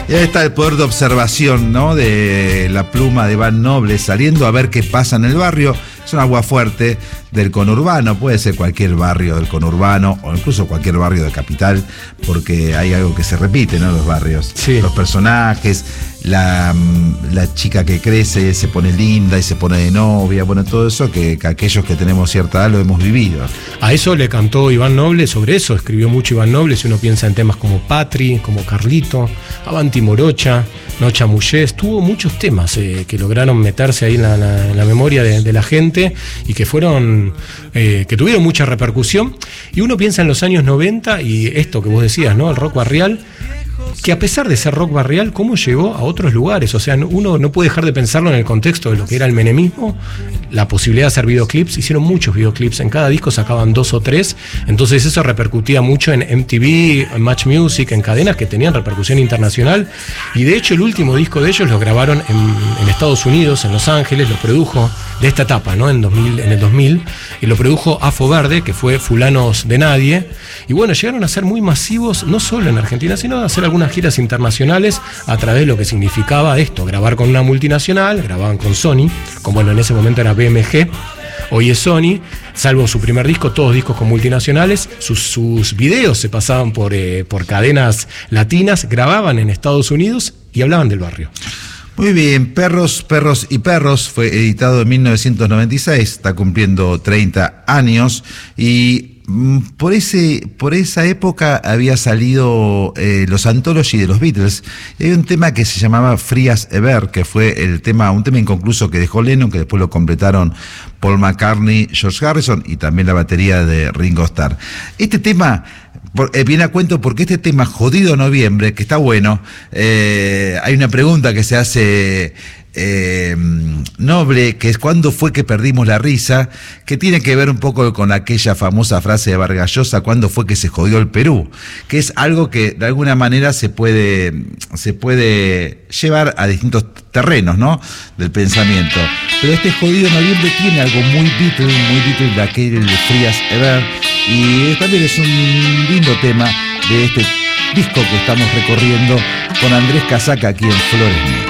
Y ahí está el poder de observación, ¿no? De la pluma de Iván Noble, saliendo a ver qué pasa en el barrio. Es un aguafuerte del conurbano, puede ser cualquier barrio del conurbano o incluso cualquier barrio de capital, porque hay algo que se repite, ¿no? En los barrios. Sí. Los personajes, la chica que crece, se pone linda y se pone de novia, bueno, todo eso que aquellos que tenemos cierta edad lo hemos vivido. A eso le cantó Iván Noble, sobre eso escribió mucho Iván Noble, si uno piensa en temas como Patri, como Carlito, Avanti Morocha, No Chamullés, tuvo muchos temas que lograron meterse ahí en la memoria de la gente y que fueron, que tuvieron mucha repercusión. Y uno piensa en los años 90 y esto que vos decías, ¿no? El rock barrial, que a pesar de ser rock barrial, cómo llegó a otros lugares. O sea, uno no puede dejar de pensarlo en el contexto de lo que era el menemismo, la posibilidad de hacer videoclips. Hicieron muchos videoclips, en cada disco sacaban 2 o 3, entonces eso repercutía mucho en MTV, en Match Music, en cadenas que tenían repercusión internacional. Y de hecho el último disco de ellos lo grabaron en Estados Unidos, en Los Ángeles, lo produjo de esta etapa, ¿no? En el 2000, y lo produjo Afo Verde, que fue Fulanos de Nadie. Y bueno, llegaron a ser muy masivos, no solo en Argentina, sino a hacer algunas giras internacionales a través de lo que significaba esto, grabar con una multinacional, grababan con Sony, como bueno, en ese momento era BMG, hoy es Sony, salvo su primer disco, todos discos con multinacionales, sus videos se pasaban por cadenas latinas, grababan en Estados Unidos y hablaban del barrio. Muy bien, Perros, Perros y Perros fue editado en 1996, está cumpliendo 30 años y por esa época había salido los Anthology de los Beatles y hay un tema que se llamaba Free as Ever, que fue un tema inconcluso que dejó Lennon, que después lo completaron Paul McCartney, George Harrison y también la batería de Ringo Starr. Este tema viene a cuento porque este tema Jodido Noviembre, que está bueno, hay una pregunta que se hace Noble, que es ¿cuándo fue que perdimos la risa? Que tiene que ver un poco con aquella famosa frase de Vargas Llosa, ¿cuándo fue que se jodió el Perú? Que es algo que de alguna manera se puede llevar a distintos terrenos, ¿no? Del pensamiento. Pero este Jodido Noviembre tiene algo muy Beatles de aquel Free as Ever, y también es un lindo tema de este disco que estamos recorriendo con Andrés Casaca aquí en Flores Negras.